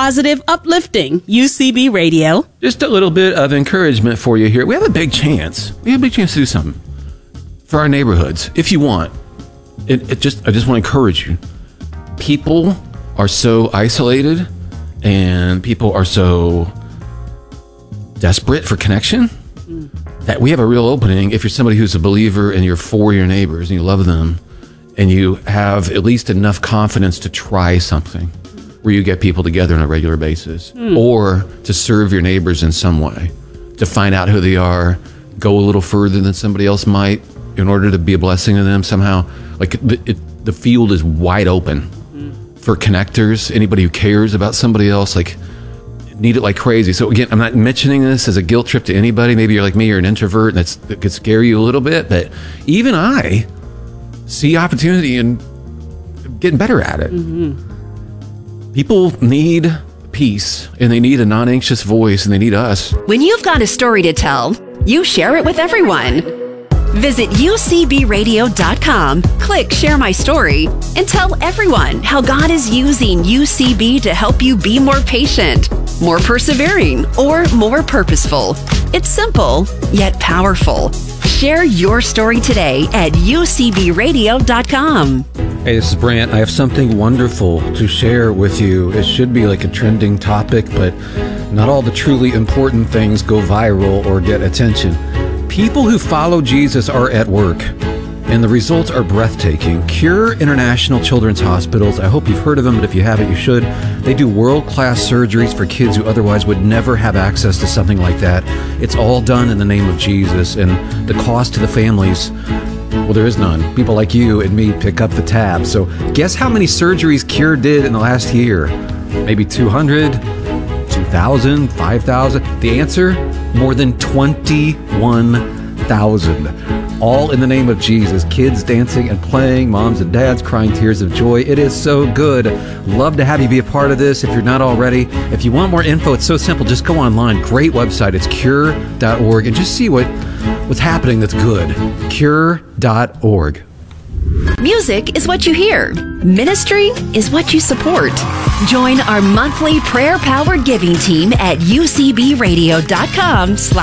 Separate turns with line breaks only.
positive, uplifting UCB Radio.
Just a little bit of encouragement for you here. We have a big chance. We have a big chance to do something for our neighborhoods, if you want. I just want to encourage you. People are so isolated, and people are so desperate for connection that we have a real opening. If you're somebody who's a believer and you're for your neighbors and you love them, and you have at least enough confidence to try something where you get people together on a regular basis, or to serve your neighbors in some way, to find out who they are, go a little further than somebody else might in order to be a blessing to them somehow. Like the field is wide open for connectors. Anybody who cares about somebody else, like, need it like crazy. So again, I'm not mentioning this as a guilt trip to anybody. Maybe you're like me, you're an introvert, and that could scare you a little bit, but even I see opportunity in getting better at it. People need peace, and they need a non-anxious voice, and they need us.
When you've got a story to tell, you share it with everyone. Visit UCBradio.com, click Share My Story, and tell everyone how God is using UCB to help you be more patient, more persevering, or more purposeful. It's simple, yet powerful. Share your story today at UCBradio.com.
Hey, this is Brant. I have something wonderful to share with you. It should be like a trending topic, but not all the truly important things go viral or get attention. People who follow Jesus are at work, and the results are breathtaking. Cure International Children's Hospitals, I hope you've heard of them, but if you haven't, you should. They do world-class surgeries for kids who otherwise would never have access to something like that. It's all done in the name of Jesus, and the cost to the families, well, there is none. People like you and me pick up the tab. So guess how many surgeries Cure did in the last year? Maybe 200, 2,000, 5,000? The answer? More than 21,000. All in the name of Jesus. Kids dancing and playing, moms and dads crying tears of joy. It is so good. Love to have you be a part of this if you're not already. If you want more info, it's so simple. Just go online. Great website. It's cure.org, and just see what's happening that's good. Cure.org.
Music is what you hear. Ministry is what you support. Join our monthly prayer-powered giving team at UCBradio.com/.